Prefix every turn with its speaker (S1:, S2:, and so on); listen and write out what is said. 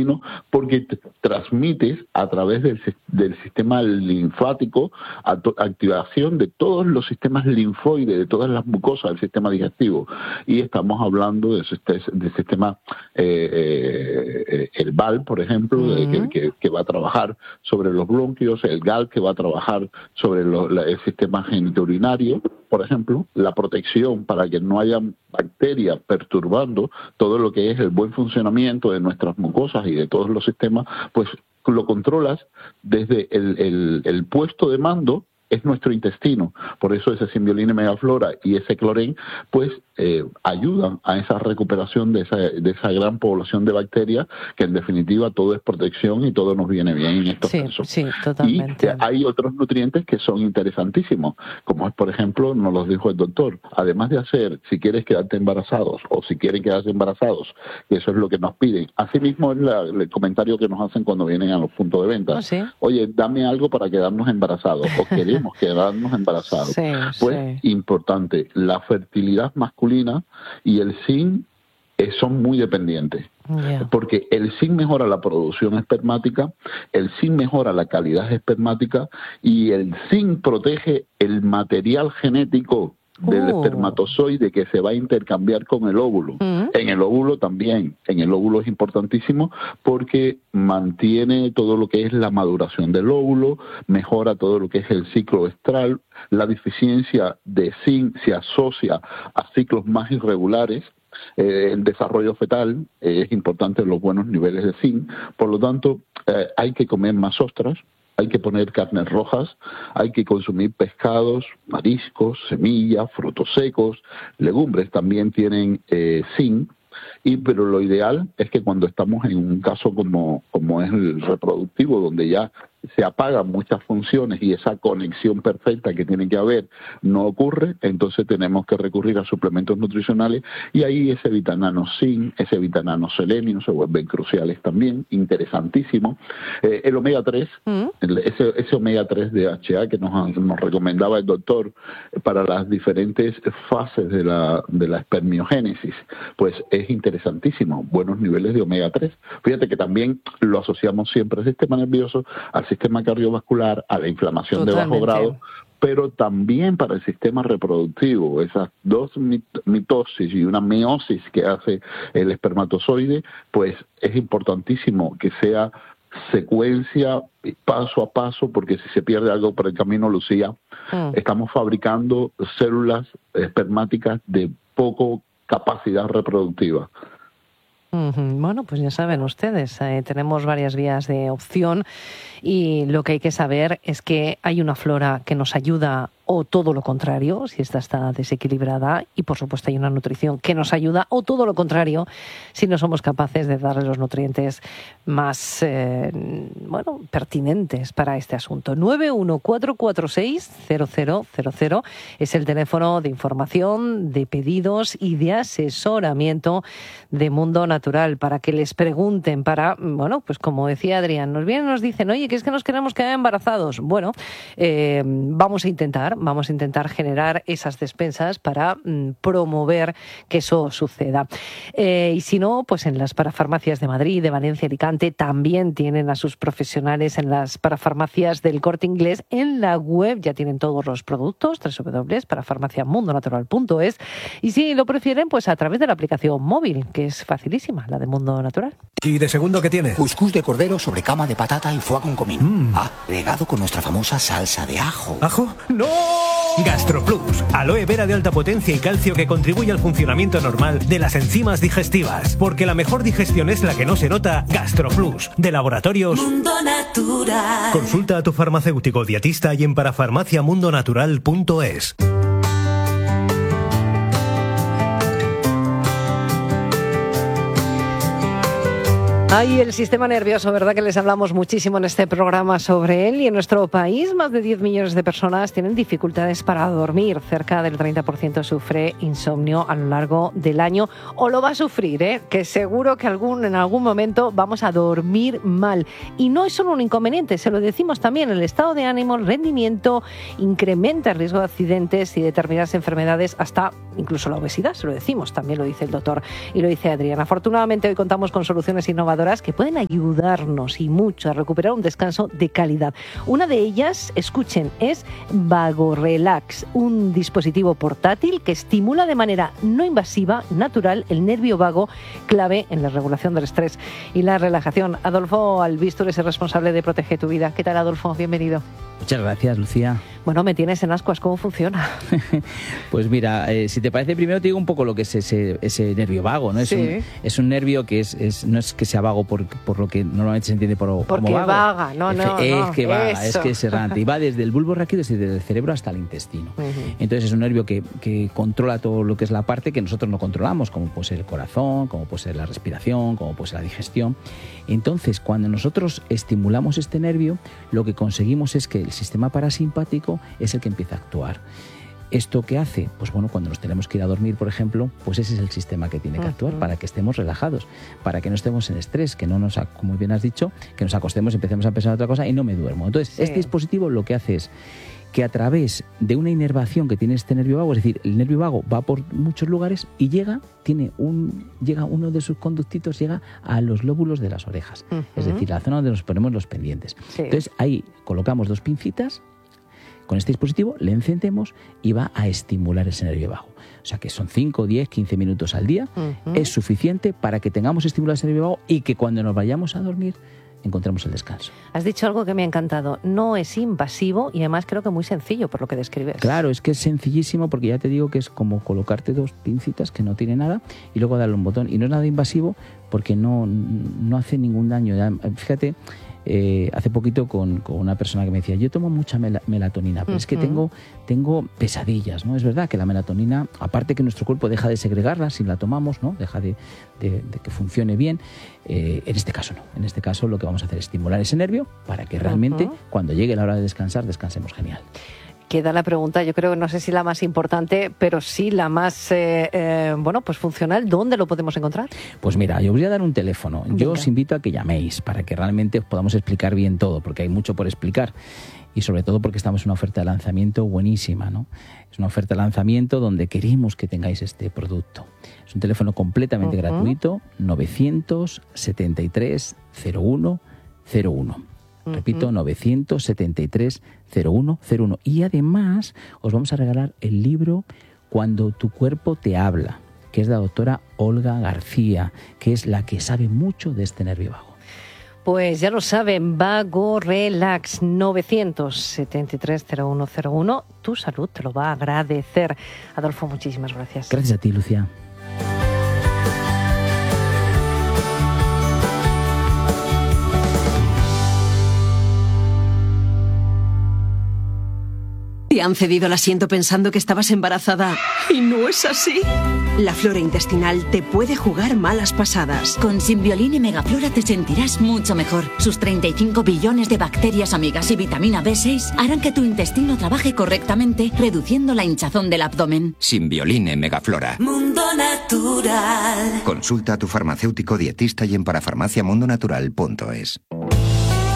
S1: intestino, porque transmites a través del sistema linfático activación de todos los sistemas linfoides, de todas las mucosas del sistema digestivo. Y estamos hablando del sistema, el BAL, por ejemplo, que va a trabajar sobre los bronquios, el GAL, que va a trabajar sobre el sistema genitourinario, por ejemplo, la protección para que no haya bacterias perturbando todo lo que es el buen funcionamiento de nuestras mucosas y de todos los sistemas, pues lo controlas desde el puesto de mando, es nuestro intestino. Por eso ese Symbiolina Megaflora y ese Clorén pues ayudan a esa recuperación de esa gran población de bacterias, que en definitiva todo es protección y todo nos viene bien en estos casos.
S2: Sí, totalmente.
S1: Y hay otros nutrientes que son interesantísimos, como es, por ejemplo, nos los dijo el doctor, además de hacer, si quieres quedarte embarazados o si quieren quedarse embarazados, que eso es lo que nos piden. Asimismo es el comentario que nos hacen cuando vienen a los puntos de venta.
S2: ¿Sí?
S1: Oye, dame algo para quedarnos embarazados, o queremos quedarnos embarazados. Importante, la fertilidad masculina y el zinc son muy dependientes. Porque el zinc mejora la producción espermática, el zinc mejora la calidad espermática y el zinc protege el material genético del espermatozoide que se va a intercambiar con el óvulo. En el óvulo también. En el óvulo es importantísimo porque mantiene todo lo que es la maduración del óvulo, mejora todo lo que es el ciclo estral. La deficiencia de zinc se asocia a ciclos más irregulares. El desarrollo fetal es importante los buenos niveles de zinc. Por lo tanto, hay que comer más ostras, hay que poner carnes rojas, hay que consumir pescados, mariscos, semillas, frutos secos, legumbres también tienen zinc. Pero lo ideal es que cuando estamos en un caso como es el reproductivo, donde ya se apagan muchas funciones y esa conexión perfecta que tiene que haber no ocurre, entonces tenemos que recurrir a suplementos nutricionales y ahí ese vitamina zinc, ese vitamina selenio se vuelven cruciales también, interesantísimo. El omega 3, ese omega 3 DHA que nos recomendaba el doctor para las diferentes fases de la espermiogénesis, pues es interesantísimo, buenos niveles de omega 3. Fíjate que también lo asociamos siempre al sistema nervioso, al sistema cardiovascular, a la inflamación de bajo grado, pero también para el sistema reproductivo. Esas dos mitosis y una meiosis que hace el espermatozoide, pues es importantísimo que sea secuencia paso a paso, porque si se pierde algo por el camino, Lucía, estamos fabricando células espermáticas de poco capacidad reproductiva.
S2: Bueno, pues ya saben ustedes, tenemos varias vías de opción y lo que hay que saber es que hay una flora que nos ayuda o todo lo contrario, si esta está desequilibrada, y por supuesto hay una nutrición que nos ayuda o todo lo contrario si no somos capaces de darle los nutrientes más pertinentes para este asunto. 914460000 es el teléfono de información, de pedidos y de asesoramiento de Mundo Natural para que les pregunten, para, pues como decía Adrián, nos vienen y nos dicen, oye, que es que nos queremos quedar embarazados. Bueno, vamos a intentar generar esas despensas para promover que eso suceda. Y si no, pues en las parafarmacias de Madrid, de Valencia, Alicante, también tienen a sus profesionales en las parafarmacias del Corte Inglés. En la web ya tienen todos los productos, www.parafarmaciamundonatural.es. Y si lo prefieren, pues a través de la aplicación móvil, que es facilísima, la de Mundo Natural.
S3: ¿Y de segundo qué tiene?
S4: Cuscús de cordero sobre cama de patata y foie con comino. Agregado con nuestra famosa salsa de ajo.
S3: ¿Ajo? ¡No! GastroPlus, aloe vera de alta potencia y calcio que contribuye al funcionamiento normal de las enzimas digestivas. Porque la mejor digestión es la que no se nota. GastroPlus, de Laboratorios
S5: Mundo Natural.
S3: Consulta a tu farmacéutico dietista y en parafarmaciamundonatural.es.
S2: Ay, el sistema nervioso, ¿verdad? Que les hablamos muchísimo en este programa sobre él. Y en nuestro país, más de 10 millones de personas tienen dificultades para dormir. Cerca del 30% sufre insomnio a lo largo del año. O lo va a sufrir, que seguro que en algún momento vamos a dormir mal. Y no es solo un inconveniente, se lo decimos también. El estado de ánimo, el rendimiento, incrementa el riesgo de accidentes y determinadas enfermedades, hasta incluso la obesidad, se lo decimos, también lo dice el doctor y lo dice Adrián. Afortunadamente hoy contamos con soluciones innovadoras innovadoras que pueden ayudarnos y mucho a recuperar un descanso de calidad. Una de ellas, escuchen, es VagoRelax, un dispositivo portátil que estimula de manera no invasiva, natural, el nervio vago, clave en la regulación del estrés y la relajación. Adolfo Albistur es el responsable de Protege tu Vida. ¿Qué tal, Adolfo? Bienvenido.
S6: Muchas gracias, Lucía.
S2: Bueno, me tienes en ascuas. ¿Cómo funciona?
S6: Pues mira, si te parece, primero te digo un poco lo que es ese nervio vago, ¿no? Es un nervio que no es que sea vago por lo que normalmente se entiende como vago.
S2: Porque vaga,
S6: es que vaga, es que es errante. Y va desde el bulbo raquídeo, desde el cerebro hasta el intestino. Entonces es un nervio que controla todo lo que es la parte que nosotros no controlamos, como puede ser el corazón, como puede ser la respiración, como puede ser la digestión. Entonces, cuando nosotros estimulamos este nervio, lo que conseguimos es que el sistema parasimpático es el que empieza a actuar. ¿Esto qué hace? Pues bueno, cuando nos tenemos que ir a dormir, por ejemplo, pues ese es el sistema que tiene que actuar para que estemos relajados, para que no estemos en estrés, que no nos, como bien has dicho, que nos acostemos, empecemos a pensar en otra cosa y no me duermo. Entonces, este dispositivo lo que hace es que a través de una inervación que tiene este nervio vago, es decir, el nervio vago va por muchos lugares y llega uno de sus conductitos, llega a los lóbulos de las orejas, es decir, la zona donde nos ponemos los pendientes. Entonces ahí colocamos 2 pincitas, con este dispositivo le encendemos y va a estimular ese nervio vago. O sea que son 5, 10, 15 minutos al día, es suficiente para que tengamos estimulado ese nervio vago y que cuando nos vayamos a dormir encontremos el descanso.
S2: Has dicho algo que me ha encantado. No es invasivo y además creo que muy sencillo por lo que describes.
S6: Claro, es que es sencillísimo porque ya te digo que es como colocarte 2 pincitas que no tiene nada y luego darle un botón. Y no es nada invasivo porque no hace ningún daño. Fíjate, hace poquito con una persona que me decía, yo tomo mucha melatonina, pero es que tengo pesadillas, ¿no? Es verdad que la melatonina, aparte que nuestro cuerpo deja de segregarla si la tomamos, ¿no? Deja de que funcione bien. En este caso no. En este caso lo que vamos a hacer es estimular ese nervio para que realmente cuando llegue la hora de descansar, descansemos genial.
S2: Queda la pregunta, yo creo que no sé si la más importante, pero sí la más pues funcional. ¿Dónde lo podemos encontrar?
S6: Pues mira, yo os voy a dar un teléfono. Yo os invito a que llaméis para que realmente os podamos explicar bien todo, porque hay mucho por explicar. Y sobre todo porque estamos en una oferta de lanzamiento buenísima, ¿no? Es una oferta de lanzamiento donde queremos que tengáis este producto. Es un teléfono completamente gratuito, 973 01 01. Repito, 973 0101. Y además os vamos a regalar el libro Cuando tu cuerpo te habla, que es de la doctora Olga García, que es la que sabe mucho de este nervio vago.
S2: Pues ya lo saben, VagoRelax, 973 0101. Tu salud te lo va a agradecer. Adolfo, muchísimas gracias.
S6: Gracias a ti, Lucía.
S7: Te han cedido el asiento pensando que estabas embarazada y no es así. La flora intestinal te puede jugar malas pasadas.
S8: Con Simbioline Megaflora te sentirás mucho mejor. Sus 35 billones de bacterias amigas y vitamina B6 harán que tu intestino trabaje correctamente, reduciendo la hinchazón del abdomen.
S9: Simbioline Megaflora.
S5: Mundo Natural.
S9: Consulta a tu farmacéutico dietista y en parafarmaciamundonatural.es.